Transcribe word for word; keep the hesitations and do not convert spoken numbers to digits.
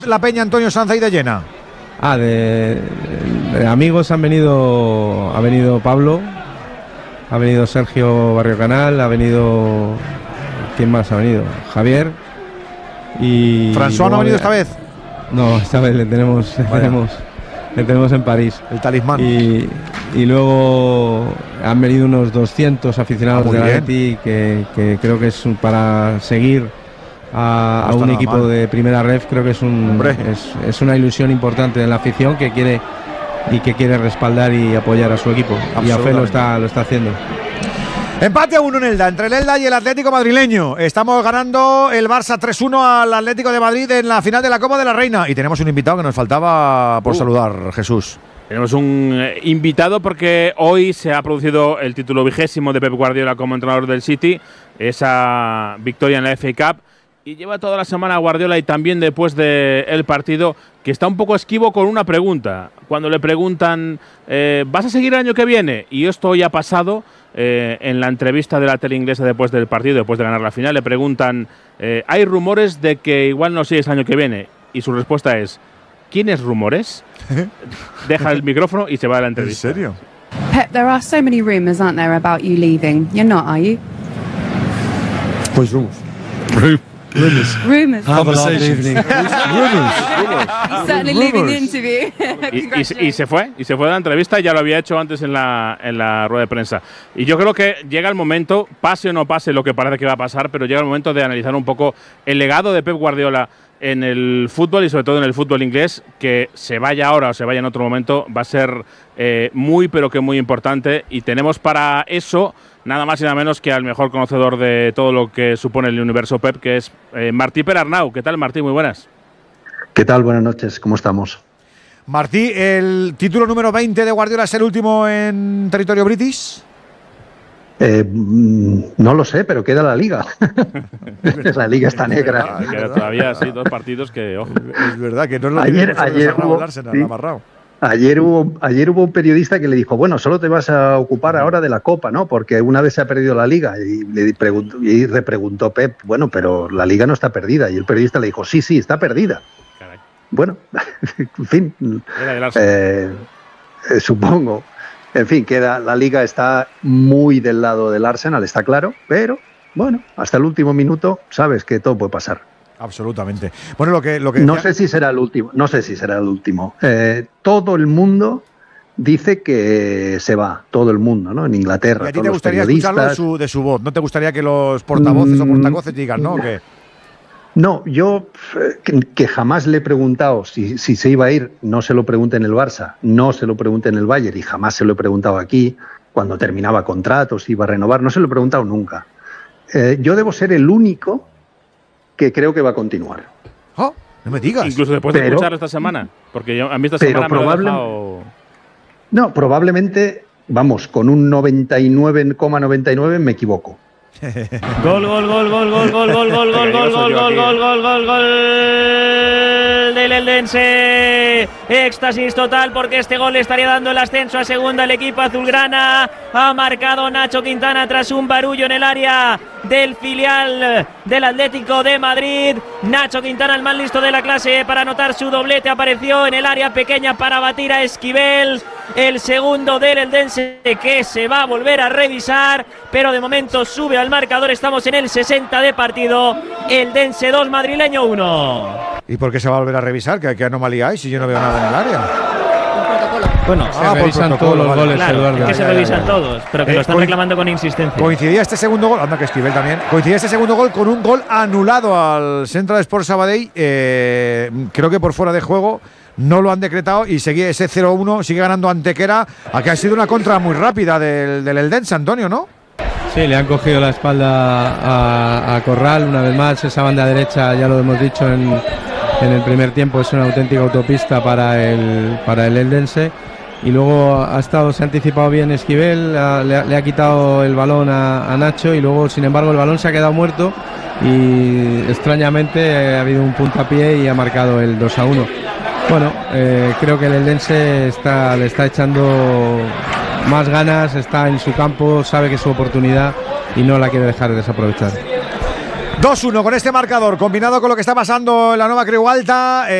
La Peña Antonio Sanz ahí de llena. Ah, de, de amigos han venido, ha venido Pablo, ha venido Sergio Barrio Canal, ha venido, ¿quién más ha venido? Javier y... ¿François no ha venido esta vez? No, esta vez le tenemos, le tenemos, le tenemos en París. El talismán. Y, y luego han venido unos doscientos aficionados ah, de la Atleti que, que creo que es para seguir a, no a un equipo mal. de primera ref. Creo que es, un, es, es una ilusión importante en la afición que quiere y que quiere respaldar y apoyar a su equipo. Y a Fe lo está, lo está haciendo. Empate a uno en Elda, entre el Elda y el Atlético madrileño. Estamos ganando el Barça tres uno al Atlético de Madrid en la final de la Copa de la Reina. Y tenemos un invitado que nos faltaba por uh. saludar, Jesús. Tenemos un eh, invitado porque hoy se ha producido el título vigésimo de Pep Guardiola como entrenador del City. Esa victoria en la F A Cup. Y lleva toda la semana Guardiola y también después del partido que está un poco esquivo con una pregunta. Cuando le preguntan, eh, ¿vas a seguir el año que viene? Y esto ya ha pasado eh, en la entrevista de la tele inglesa después del partido, después de ganar la final. Le preguntan, eh, hay rumores de que igual no sigues el año que viene. Y su respuesta es, ¿quiénes rumores? Deja el micrófono y se va a la entrevista. ¿En serio? Pep, there are so many rumors, aren't there, about you leaving? You're not, are you? Pues rumors. Rumors. Rumors. Conversations. Rumors. He's certainly leaving the interview. y, y, y se fue, y se fue de la entrevista, ya lo había hecho antes en la, en la rueda de prensa. Y yo creo que llega el momento, pase o no pase lo que parece que va a pasar, pero llega el momento de analizar un poco el legado de Pep Guardiola en el fútbol y sobre todo en el fútbol inglés, que se vaya ahora o se vaya en otro momento, va a ser eh, muy pero que muy importante. Y tenemos para eso nada más y nada menos que al mejor conocedor de todo lo que supone el universo Pep, que es eh, Martí Perarnau. ¿Qué tal, Martí? Muy buenas. ¿Qué tal? Buenas noches. ¿Cómo estamos? Martí, ¿el título número veinte de Guardiola es el último en territorio british? Eh, no lo sé, pero queda la Liga. La Liga está negra. Ah, queda todavía sí, dos partidos que, ojo. Es verdad que no es lo ayer, que ayer hubo, el Arsenal, sí. amarrado. Ayer hubo, ayer hubo un periodista que le dijo, bueno, solo te vas a ocupar ahora de la Copa, ¿no? Porque una vez se ha perdido la Liga. Y le preguntó, y le preguntó Pep, bueno, pero la Liga no está perdida. Y el periodista le dijo, sí, sí, está perdida. Caray. Bueno, en fin, eh, eh, supongo. En fin, queda, la Liga está muy del lado del Arsenal, está claro, pero bueno, hasta el último minuto sabes que todo puede pasar. Absolutamente. Bueno, lo que, lo que no sé si será el último, no sé si será el último. Eh, todo el mundo dice que se va, todo el mundo, ¿no? En Inglaterra. ¿Y a ti te gustaría escucharlo de su, de su voz? ¿No te gustaría que los portavoces mm, o portavoces digan, no? ¿Qué? No, yo que, que jamás le he preguntado si, si se iba a ir, no se lo pregunté en el Barça, no se lo pregunté en el Bayern y jamás se lo he preguntado aquí, cuando terminaba contratos, si iba a renovar, no se lo he preguntado nunca. Eh, yo debo ser el único que creo que va a continuar. Oh, no me digas. Incluso después pero, de escuchar esta semana, porque yo, a mí esta semana me lo ha dejado... No, probablemente, vamos, con un noventa y nueve coma noventa y nueve me equivoco. Gol, gol, gol, gol, gol, gol, gol, gol, gol, gol, gol, gol, gol, gol, gol, gol del Eldense. Éxtasis total porque este gol le estaría dando el ascenso a segunda al equipo azulgrana. Ha marcado Nacho Quintana tras un barullo en el área del filial del Atlético de Madrid. Nacho Quintana, el más listo de la clase para anotar su doblete, apareció en el área pequeña para batir a Esquivel. El segundo del Eldense que se va a volver a revisar, pero de momento sube al marcador. Estamos en el sesenta de partido. Eldense dos, Madrileño uno. ¿Y por qué se va a volver a revisar? ¿Qué, qué anomalía hay si yo no veo nada en el área? Bueno, se ah, revisan todos los goles, claro, Eduardo. Es que se revisan todos, pero que eh, lo están reclamando con insistencia. Coincidía este segundo gol, anda que Esquivel también, coincidía este segundo gol con un gol anulado al Central Sports Sabadell, eh, creo que por fuera de juego, no lo han decretado y sigue ese cero uno, sigue ganando Antequera, a que ha sido una contra muy rápida del, del Eldense, Antonio, ¿no? Sí, le han cogido la espalda a, a Corral una vez más, esa banda derecha, ya lo hemos dicho en, en el primer tiempo, es una auténtica autopista para el, para el Eldense. Y luego ha estado, se ha anticipado bien Esquivel, a, le, ha, le ha quitado el balón a, a Nacho y luego, sin embargo, el balón se ha quedado muerto y extrañamente ha habido un puntapié y ha marcado el dos a uno. Bueno, eh, creo que el Eldense está, le está echando más ganas, está en su campo, sabe que es su oportunidad y no la quiere dejar desaprovechar. dos uno con este marcador, combinado con lo que está pasando en la Nueva Creu Alta. Eh